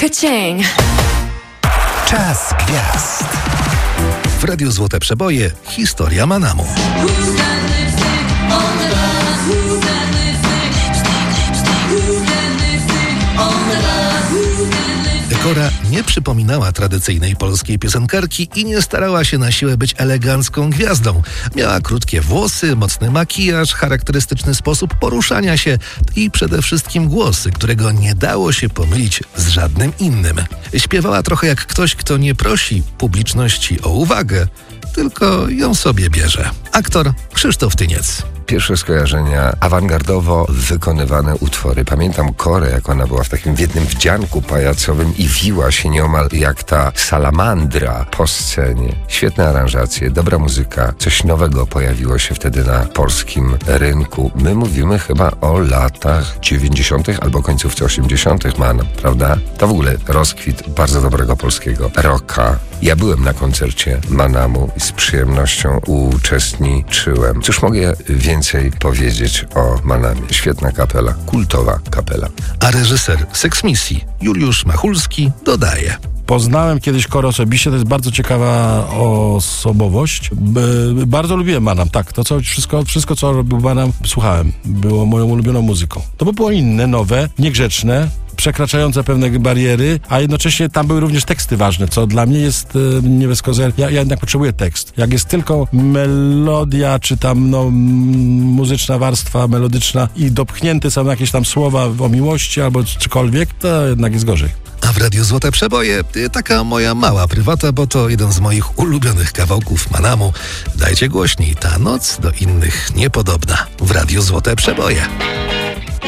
Ka-ching. Czas gwiazd. W Radiu Złote Przeboje historia Manamu. Dekora nie przypominała tradycyjnej polskiej piosenkarki i nie starała się na siłę być elegancką gwiazdą. Miała krótkie włosy, mocny makijaż, charakterystyczny sposób poruszania się i przede wszystkim głosy, którego nie dało się pomylić z żadnym innym. Śpiewała trochę jak ktoś, kto nie prosi publiczności o uwagę, tylko ją sobie bierze. Aktor Krzysztof Tyniec. Pierwsze skojarzenia, awangardowo wykonywane utwory. Pamiętam Korę, jak ona była w takim jednym wdzianku pajacowym i wiła się nieomal jak ta salamandra po scenie. Świetne aranżacje, dobra muzyka. Coś nowego pojawiło się wtedy na polskim rynku. My mówimy chyba o latach 90. albo końcówce 80., Manam, prawda? To w ogóle rozkwit bardzo dobrego polskiego rocka. Ja byłem na koncercie Manamu i z przyjemnością uczestniczyłem. Cóż mogę więcej powiedzieć o Manamie? Świetna kapela, kultowa kapela. A reżyser Seksmisji Juliusz Machulski dodaje. Poznałem kiedyś Korę osobiście, to jest bardzo ciekawa osobowość. Bardzo lubiłem Manam, tak. To co, wszystko co robił Manam, słuchałem. Było moją ulubioną muzyką. To by było inne, nowe, niegrzeczne, przekraczające pewne bariery, a jednocześnie tam były również teksty ważne, co dla mnie jest nie bez kozery. Ja jednak potrzebuję tekst. Jak jest tylko melodia, czy tam muzyczna warstwa melodyczna i dopchnięte są jakieś tam słowa o miłości albo cokolwiek, to jednak jest gorzej. A w Radiu Złote Przeboje taka moja mała prywata, bo to jeden z moich ulubionych kawałków Manamu. Dajcie głośniej, ta noc do innych niepodobna. W Radiu Złote Przeboje.